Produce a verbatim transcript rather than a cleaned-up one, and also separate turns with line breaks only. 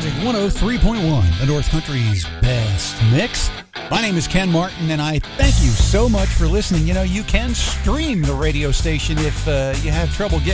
Magic one oh three point one, the North Country's best mix. My name is Ken Martin, and I thank you so much for listening. You know, you can stream the radio station if uh, you have trouble getting